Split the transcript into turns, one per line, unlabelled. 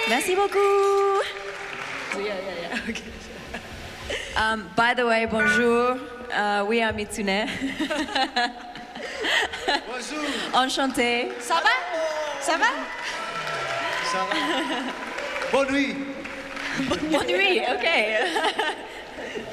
Merci beaucoup.
Yeah. Okay.
By the way, bonjour. We are Mitsune.
Bonjour.
Enchantée.
Ça va? Ça va?
Ça va? Bonne nuit.
Bonne nuit, ok.